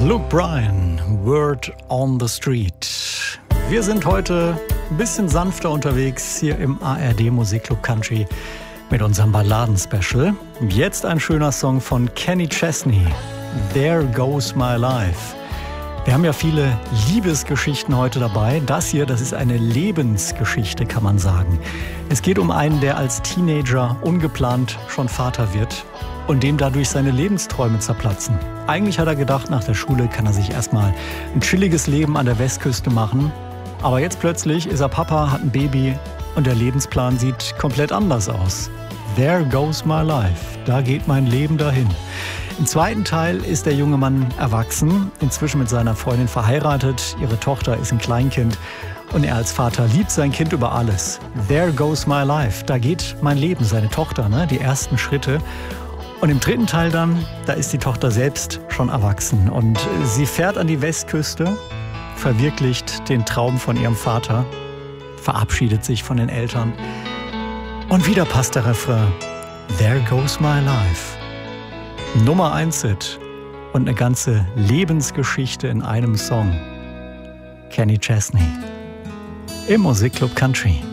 Luke Bryan, Word on the Street. Wir sind heute ein bisschen sanfter unterwegs hier im ARD Musikclub Country mit unserem Balladen-Special. Jetzt ein schöner Song von Kenny Chesney, There Goes My Life. Wir haben ja viele Liebesgeschichten heute dabei. Das hier, das ist eine Lebensgeschichte, kann man sagen. Es geht um einen, der als Teenager ungeplant schon Vater wird und dem dadurch seine Lebensträume zerplatzen. Eigentlich hat er gedacht, nach der Schule kann er sich erstmal ein chilliges Leben an der Westküste machen. Aber jetzt plötzlich ist er Papa, hat ein Baby und der Lebensplan sieht komplett anders aus. There goes my life. Da geht mein Leben dahin. Im zweiten Teil ist der junge Mann erwachsen, inzwischen mit seiner Freundin verheiratet. Ihre Tochter ist ein Kleinkind und er als Vater liebt sein Kind über alles. There goes my life. Da geht mein Leben, seine Tochter, die ersten Schritte. Und im dritten Teil dann, da ist die Tochter selbst schon erwachsen und sie fährt an die Westküste, verwirklicht den Traum von ihrem Vater, verabschiedet sich von den Eltern und wieder passt der Refrain There goes my life. Nummer 1 Hit und eine ganze Lebensgeschichte in einem Song. Kenny Chesney im Musikclub Country.